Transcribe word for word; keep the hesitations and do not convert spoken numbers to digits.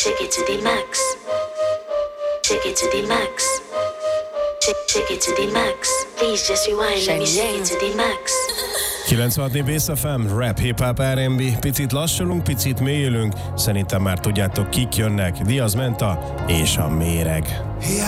Take it to the max. Take it to the max. Take it to the max. Please just rewind, let me shake it to the max. kilencvenhat Bass ef em, rap, hip-hop, er end bé. Picit lassulunk, picit mélyülünk. Szerintem már tudjátok, kik jönnek. Diaz Menta és a Méreg.